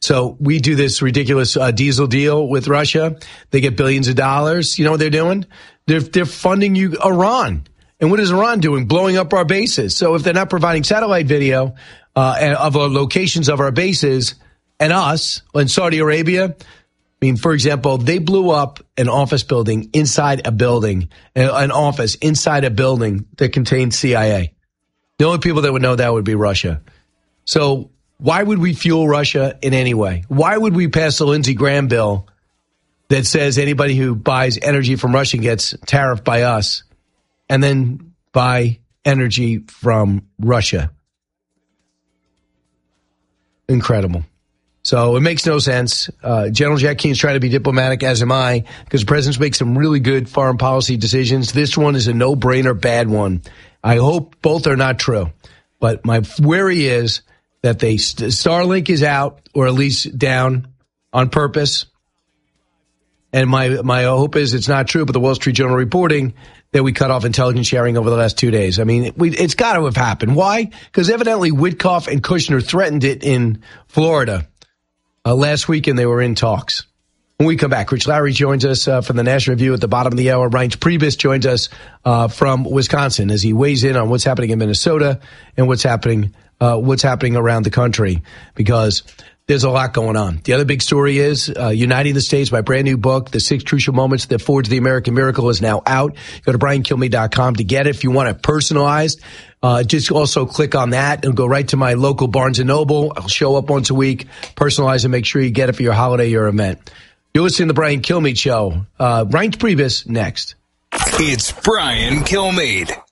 So we do this ridiculous diesel deal with Russia. They get billions of dollars. You know what they're doing? They're funding Iran. And what is Iran doing? Blowing up our bases. So if they're not providing satellite video of our locations of our bases and us in Saudi Arabia, I mean, for example, they blew up an office building inside a building, an office inside a building that contained CIA. The only people that would know that would be Russia. So why would we fuel Russia in any way? Why would we pass a Lindsey Graham bill that says anybody who buys energy from Russia gets tariffed by us and then buy energy from Russia? Incredible. So it makes no sense. General Jack Keane's trying to be diplomatic, as am I, because the president's make some really good foreign policy decisions. This one is a no-brainer bad one. I hope both are not true. But my worry is that Starlink is out, or at least down on purpose. And my hope is it's not true, but the Wall Street Journal reporting that we cut off intelligence sharing over the last 2 days. I mean, it's got to have happened. Why? Because evidently Witkoff and Kushner threatened it in Florida last week, and they were in talks. When we come back, Rich Lowry joins us from the National Review at the bottom of the hour. Reince Priebus joins us from Wisconsin as he weighs in on what's happening in Minnesota and what's happening around the country, because there's a lot going on. The other big story is Uniting the States, my brand new book, The 6 Crucial Moments That Forged the American Miracle, is now out. Go to BrianKilmeade.com to get it. If you want it personalized, just also click on that and go right to my local Barnes & Noble. I'll show up once a week, personalize, and make sure you get it for your holiday or event. You're listening to the Brian Kilmeade Show. Reince Priebus next. It's Brian Kilmeade.